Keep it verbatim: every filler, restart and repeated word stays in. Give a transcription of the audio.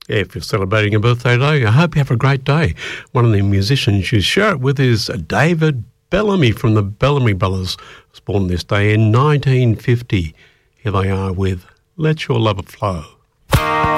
Yeah, if you're celebrating a birthday today, I hope you have a great day. One of the musicians you share it with is David Bellamy from the Bellamy Brothers. Was born this day in nineteen fifty. Here they are with Let Your Love Flow.